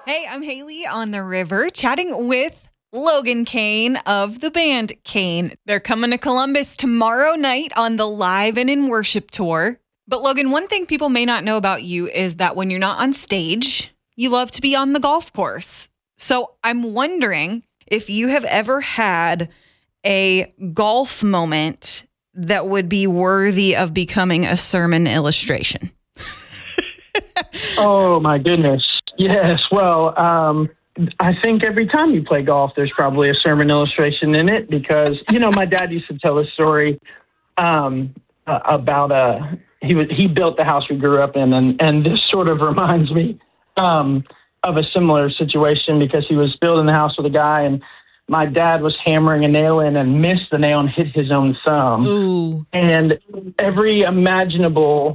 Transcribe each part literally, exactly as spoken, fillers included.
Hey, I'm Haley on the river chatting with Logan Kane of the band Kane. They're coming to Columbus tomorrow night on the Live and in Worship tour. But Logan, one thing people may not know about you is that when you're not on stage, you love to be on the golf course. So I'm wondering if you have ever had a golf moment that would be worthy of becoming a sermon illustration. Oh, my goodness. Yes. Well, um, I think every time you play golf, there's probably a sermon illustration in it because, you know, my dad used to tell a story um, uh, about uh, he was he built the house we grew up in. And, and this sort of reminds me um, of a similar situation because he was building the house with a guy and my dad was hammering a nail in and missed the nail and hit his own thumb. Ooh. And every imaginable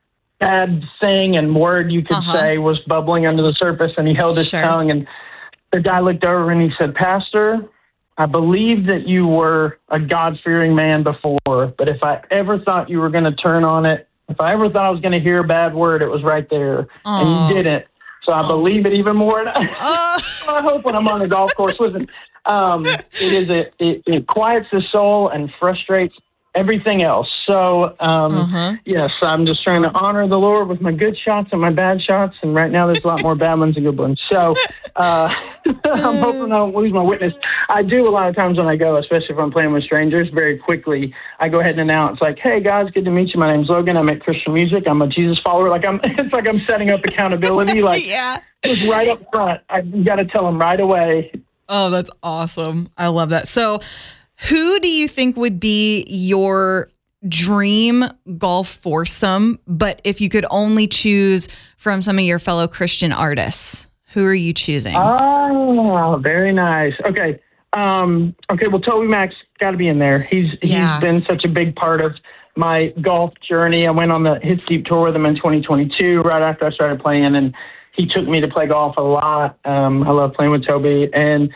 bad thing and word you could uh-huh. say was bubbling under the surface, and he held his sure. tongue, and the guy looked over and he said, "Pastor, I believe that you were a God-fearing man before, but if I ever thought you were going to turn on it, if I ever thought I was going to hear a bad word, it was right there, Aww. and you didn't. So I believe it even more. And I, uh. I hope when I'm on the golf course, listen, um, it is a, it, it quiets the soul and frustrates everything else. So, um, uh-huh. yes, I'm just trying to honor the Lord with my good shots and my bad shots. And right now there's a lot more bad ones than good ones. So uh, I'm hoping I don't lose my witness. I do a lot of times when I go, especially if I'm playing with strangers, very quickly, I go ahead and announce like, "Hey guys, good to meet you. My name's Logan. I make Christian music. I'm a Jesus follower." Like I'm, it's like I'm setting up accountability. Like yeah. It's right up front. I got to tell them right away. Oh, that's awesome. I love that. So who do you think would be your dream golf foursome? But if you could only choose from some of your fellow Christian artists, who are you choosing? Oh, very nice. Okay. Um, okay. Well, Toby Mac's got to be in there. He's, yeah. he's been such a big part of my golf journey. I went on the Hits Deep tour with him in twenty twenty-two, right after I started playing, and he took me to play golf a lot. Um, I love playing with Toby and,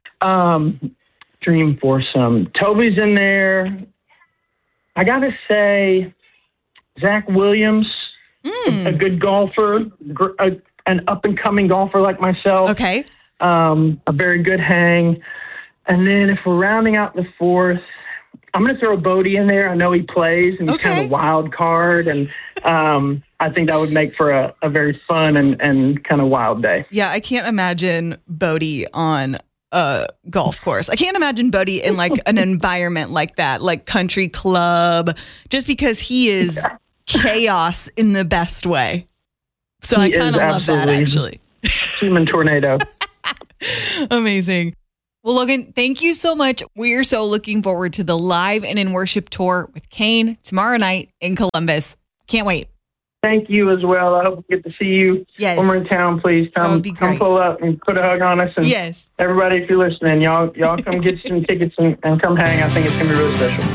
um, dream foursome. Toby's in there. I got to say, Zach Williams, mm. a, a good golfer, gr- a, an up-and-coming golfer like myself. Okay. Um, a very good hang. And then if we're rounding out the fourth, I'm going to throw Bodie in there. I know he plays, and he's okay. kind of a wild card. And um, I think that would make for a, a very fun and, and kind of wild day. Yeah, I can't imagine Bodie on a golf course. I can't imagine Bodie in like an environment like that, like country club, just because he is yeah. chaos in the best way. So he I kind of love that, actually. Human tornado. Amazing. Well, Logan, thank you so much. We're so looking forward to the Live and in Worship tour with Kane tomorrow night in Columbus. Can't wait. Thank you as well. I hope we get to see you yes. when we're in town. Please come, come pull up and put a hug on us. And yes. everybody, if you're listening, y'all, y'all come get some tickets and, and come hang. I think it's going to be really special.